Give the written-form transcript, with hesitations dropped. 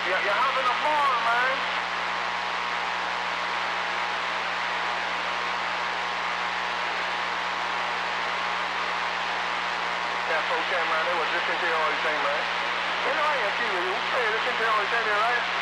You're having a ball, man. That's okay, man. They was listening to you all the time, man. You know I ain't see you. Hey, listen to you all the time, right?